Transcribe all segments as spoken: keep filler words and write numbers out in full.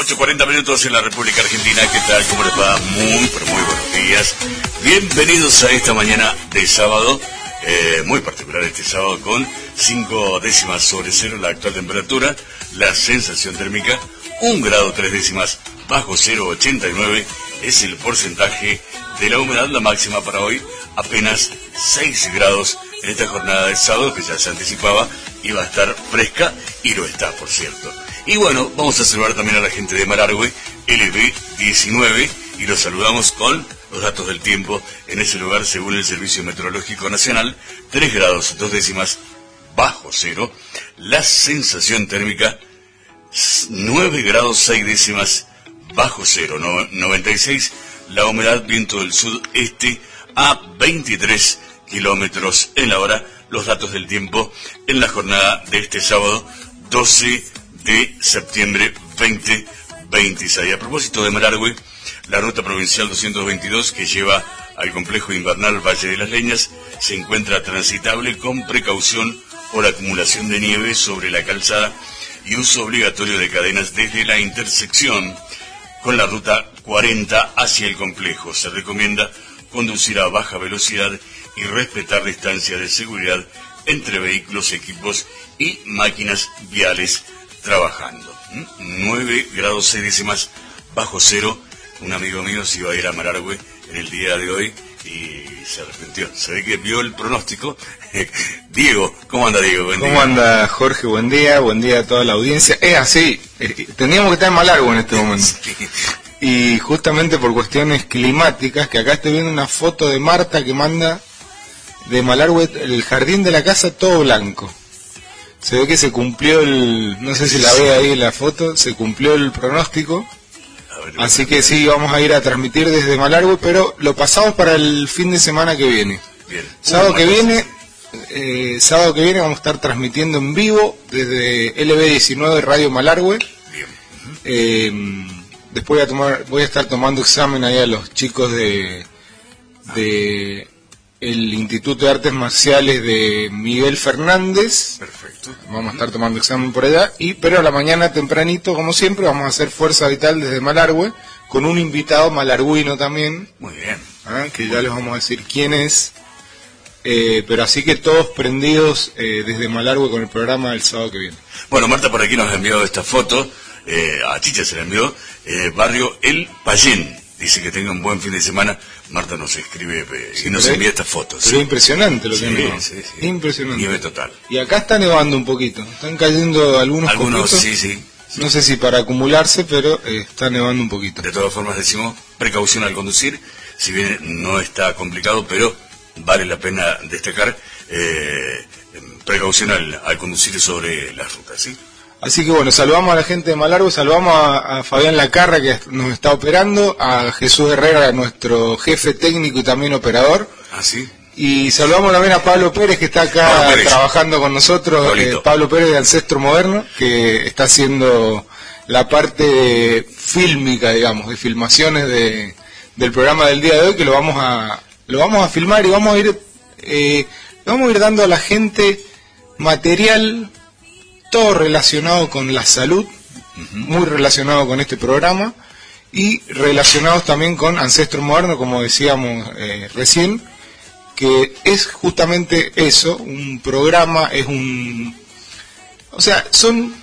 ocho cuarenta minutos en la República Argentina. ¿Qué tal? ¿Cómo les va? Muy, pero muy buenos días. Bienvenidos a esta mañana de sábado, eh, muy particular este sábado, con cinco décimas sobre cero la actual temperatura, la sensación térmica, un grado tres décimas bajo cero, ochenta y nueve es el porcentaje de la humedad. La máxima para hoy, apenas seis grados en esta jornada de sábado, que ya se anticipaba, iba a estar fresca, y lo está, por cierto. Y bueno, vamos a saludar también a la gente de Malargüe, L B diecinueve, y los saludamos con los datos del tiempo en ese lugar según el Servicio Meteorológico Nacional: tres grados dos décimas bajo cero, la sensación térmica nueve grados seis décimas bajo cero, no, noventa y seis la humedad, viento del sudeste a veintitrés kilómetros en la hora. Los datos del tiempo en la jornada de este sábado doce de septiembre veinte veintiséis. A propósito de Malargüe, la ruta provincial doscientos veintidós que lleva al complejo invernal Valle de las Leñas se encuentra transitable con precaución por acumulación de nieve sobre la calzada y uso obligatorio de cadenas desde la intersección con la ruta cuarenta hacia el complejo. Se recomienda conducir a baja velocidad y respetar distancia de seguridad entre vehículos, equipos y máquinas viales trabajando. nueve grados seis décimas bajo cero. Un amigo mío se iba a ir a Malargüe en el día de hoy y se arrepintió. Se ve que vio el pronóstico. Diego, ¿cómo anda, Diego? Buen ¿Cómo día. anda, Jorge? Buen día, buen día a toda la audiencia. Es así, eh, teníamos que estar en Malargüe en este momento. Sí. Y justamente por cuestiones climáticas, que acá estoy viendo una foto de Marta que manda de Malargüe, el jardín de la casa todo blanco. Se ve que se cumplió el, no sé si la ve ahí en la foto, se cumplió el pronóstico. Así que sí, vamos a ir a transmitir desde Malargüe, pero lo pasamos para el fin de semana que viene. Bien. Sábado que viene, eh, sábado que viene vamos a estar transmitiendo en vivo desde L B diecinueve Radio Malargüe. Bien. Eh, después voy a tomar, voy a estar tomando examen ahí a los chicos de, de el Instituto de Artes Marciales de Miguel Fernández. Perfecto. Vamos a estar tomando examen por allá, y pero a la mañana tempranito, como siempre, vamos a hacer Fuerza Vital desde Malargüe, con un invitado malarguino también, Muy bien. ¿ah? que ya les vamos a decir quién es, eh, pero así que todos prendidos eh, desde Malargüe con el programa del sábado que viene. Bueno, Marta por aquí nos ha enviado esta foto, eh, a Chicha se la envió, eh, barrio El Payén. Dice que tenga un buen fin de semana. Marta nos escribe eh, Sí, y nos pero envía es- esta foto. Pero Sí, impresionante lo que Sí, nevó. sí, sí. Impresionante. Nieve total. Y acá está nevando un poquito, están cayendo algunos Algunos, copitos. sí, sí. No sé si para acumularse, pero eh, está nevando un poquito. De todas formas decimos precaución al conducir, si bien no está complicado, pero vale la pena destacar eh, precaución al, al conducir sobre las rutas, ¿sí? Así que bueno, saludamos a la gente de Malargüe, saludamos a, a Fabián Lacarra, que nos está operando, a Jesús Herrera, nuestro jefe técnico y también operador, ¿Ah, sí? y saludamos también a Pablo Pérez, que está acá Pablo Pérez. trabajando con nosotros, Pablito. eh, Pablo Pérez de Ancestro Moderno, que está haciendo la parte fílmica, digamos, de filmaciones de, del programa del día de hoy, que lo vamos a lo vamos a filmar y vamos a ir eh, vamos a ir dando a la gente material todo relacionado con la salud, muy relacionado con este programa, y relacionados también con Ancestro Moderno, como decíamos eh, recién, que es justamente eso, un programa, es un... O sea, son...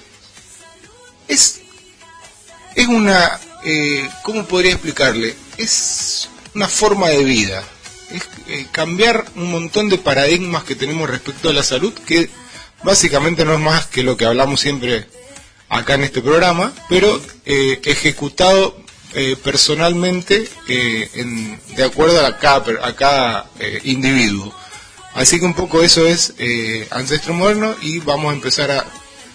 Es, es una... Eh, ¿Cómo podría explicarle? Es una forma de vida, es eh, cambiar un montón de paradigmas que tenemos respecto a la salud, que básicamente no es más que lo que hablamos siempre acá en este programa, pero eh, ejecutado eh, personalmente eh, en, de acuerdo a cada, per- a cada eh, individuo. Así que un poco eso es eh, Ancestro Moderno, y vamos a empezar a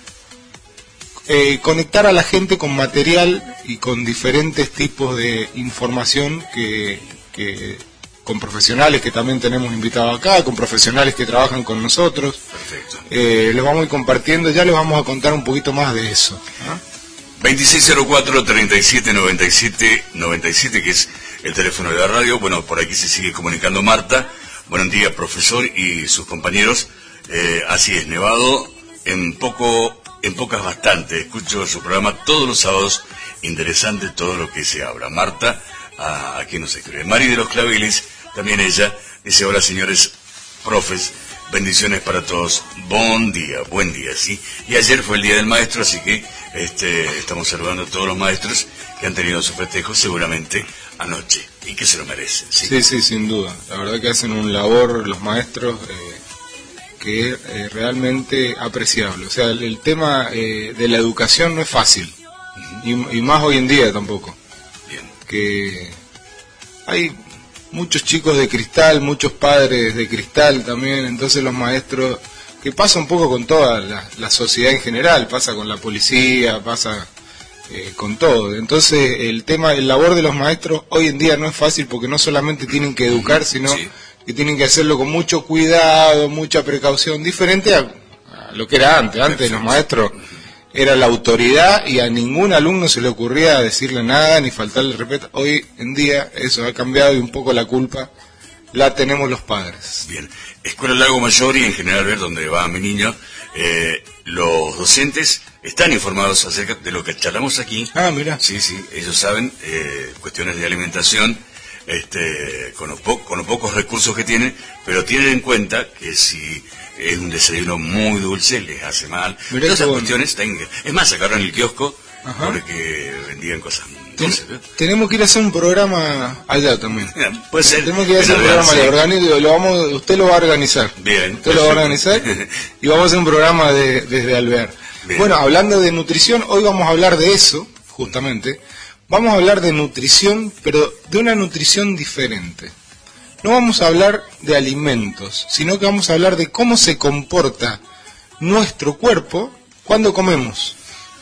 eh, conectar a la gente con material y con diferentes tipos de información que... que con profesionales que también tenemos invitados acá, con profesionales que trabajan con nosotros. Perfecto. Eh, les vamos a ir compartiendo, ya les vamos a contar un poquito más de eso, ¿ah? veintiséis cero cuatro, treinta y siete noventa y siete noventa y siete, que es el teléfono de la radio. Bueno, por aquí se sigue comunicando Marta. Buen día, profesor y sus compañeros. Eh, así es, nevado en poco en pocas bastante. Escucho su programa todos los sábados. Interesante todo lo que se habla. Marta, a, a quien nos escribe. Mari de los Claveles, también ella, dice: hola señores profes, bendiciones para todos. Buen día, buen día, sí. Y ayer fue el Día del Maestro, así que este, estamos saludando a todos los maestros que han tenido su festejo seguramente anoche y que se lo merecen. Sí, sí, sí, sin duda. La verdad que hacen un labor los maestros eh, que es eh, realmente apreciable. O sea, el, el tema eh, de la educación no es fácil, uh-huh. y, y más hoy en día tampoco. Bien. Que hay muchos chicos de cristal, muchos padres de cristal también, entonces los maestros, que pasa un poco con toda la, la sociedad en general, pasa con la policía, pasa eh, con todo. Entonces el tema, el labor de los maestros hoy en día no es fácil porque no solamente tienen que educar, sino sí. que tienen que hacerlo con mucho cuidado, mucha precaución, diferente a, a lo que era antes. Antes los maestros era la autoridad y a ningún alumno se le ocurría decirle nada ni faltarle respeto. Hoy en día eso ha cambiado y un poco la culpa la tenemos los padres. Bien, Escuela Lago Mayor y en general ver donde va mi niño, eh, los docentes están informados acerca de lo que charlamos aquí. Ah, mira. Sí, sí, ellos saben eh, cuestiones de alimentación, este, con los, po con los pocos recursos que tienen, pero tienen en cuenta que si es un desayuno muy dulce, les hace mal. Mirá, esas cuestiones bueno. Tengan... Es más, sacaron el kiosco. Ajá. Porque vendían cosas dulces. Ten, tenemos que ir a hacer un programa allá también. Puede ser. Tenemos que ir a hacer un programa allá. Organizo, lo vamos, usted lo va a organizar. Bien. Usted lo va a organizar y vamos a hacer un programa de, desde Alvear. Bien. Bueno, hablando de nutrición, hoy vamos a hablar de eso, justamente. Vamos a hablar de nutrición, pero de una nutrición diferente. No vamos a hablar de alimentos, sino que vamos a hablar de cómo se comporta nuestro cuerpo cuando comemos.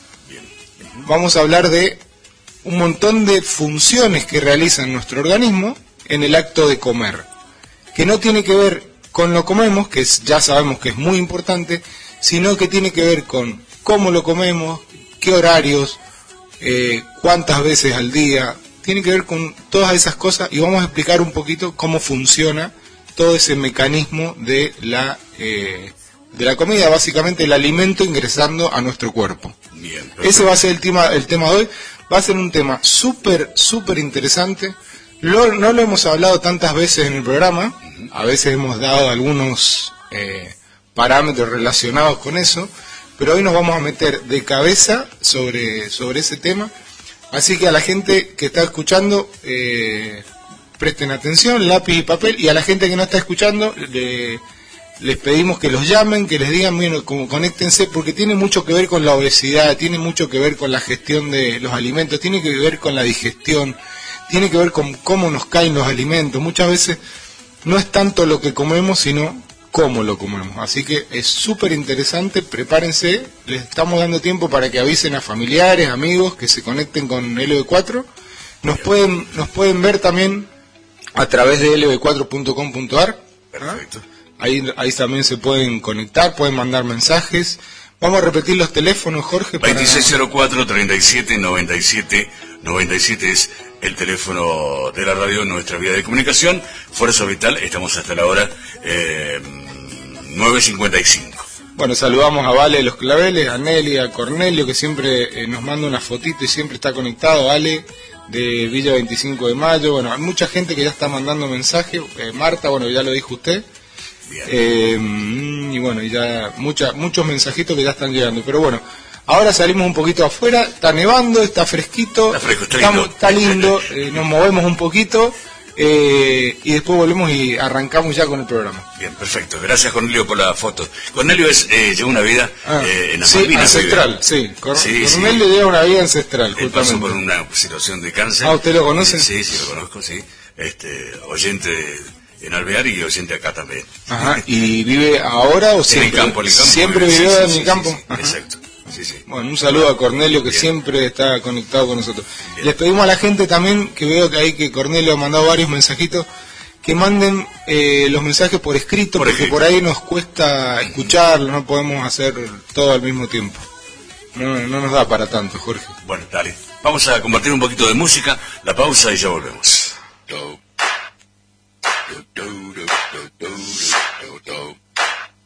Vamos a hablar de un montón de funciones que realiza nuestro organismo en el acto de comer, que no tiene que ver con lo que comemos, que es, ya sabemos que es muy importante, sino que tiene que ver con cómo lo comemos, qué horarios, eh, cuántas veces al día. Tiene que ver con todas esas cosas y vamos a explicar un poquito cómo funciona todo ese mecanismo de la eh, de la comida, básicamente el alimento ingresando a nuestro cuerpo. Bien, ese va a ser el tema, el tema de hoy. Va a ser un tema súper, súper interesante. Lo, no lo hemos hablado tantas veces en el programa, a veces hemos dado algunos eh, parámetros relacionados con eso, pero hoy nos vamos a meter de cabeza sobre, sobre ese tema. Así que a la gente que está escuchando, eh, presten atención, lápiz y papel, y a la gente que no está escuchando, le, les pedimos que los llamen, que les digan, bueno, como conéctense, porque tiene mucho que ver con la obesidad, tiene mucho que ver con la gestión de los alimentos, tiene que ver con la digestión, tiene que ver con cómo nos caen los alimentos. Muchas veces no es tanto lo que comemos, sino cómo lo comemos. Así que es súper interesante, prepárense, les estamos dando tiempo para que avisen a familiares, amigos, que se conecten con L B cuatro. Nos pueden, nos pueden ver también a través de L B cuatro punto com punto a r. Perfecto. Ahí, ahí también se pueden conectar, pueden mandar mensajes. Vamos a repetir los teléfonos, Jorge. Para... veintiséis cero cuatro, treinta y siete, noventa y siete, noventa y siete es el teléfono de la radio, nuestra vía de comunicación. Fuerza Vital, estamos hasta la hora eh, nueve cincuenta y cinco. Bueno, saludamos a Vale de los Claveles, a Nelly, a Cornelio, que siempre eh, nos manda una fotito y siempre está conectado. Ale de Villa veinticinco de Mayo. Bueno, hay mucha gente que ya está mandando mensajes. Eh, Marta, bueno, ya lo dijo usted. Eh, y bueno, y ya mucha, muchos mensajitos que ya están llegando. Pero bueno, ahora salimos un poquito afuera, está nevando, está fresquito, está, fresco, está está lindo, está lindo eh, nos movemos un poquito eh, y después volvemos y arrancamos ya con el programa. Bien, perfecto. Gracias, Cornelio, por la foto. Cornelio es, eh, lleva una vida ah, eh, en las sí, Malvinas. ancestral, sí. Cor sí. Cornelio sí. lleva una vida ancestral. Él pasó por una situación de cáncer. Ah, ¿usted lo conoce? Eh, sí, sí, lo conozco, sí. Este, oyente de... en Alvear y oyente acá también. Ajá, ¿y vive ahora o siempre? En el campo, en el campo. ¿Siempre vive, vivió sí, en sí, el campo? Sí, sí, exacto. Sí, sí. Bueno, un saludo a Cornelio que Bien. siempre está conectado con nosotros. Bien. Les pedimos a la gente también, que veo que ahí que Cornelio ha mandado varios mensajitos, que manden eh, los mensajes por escrito, por porque escrito. por ahí nos cuesta escucharlo, no podemos hacer todo al mismo tiempo. No, no nos da para tanto, Jorge. Bueno, dale. Vamos a compartir un poquito de música, la pausa y ya volvemos. Do, do, do, do, do, do, do, do.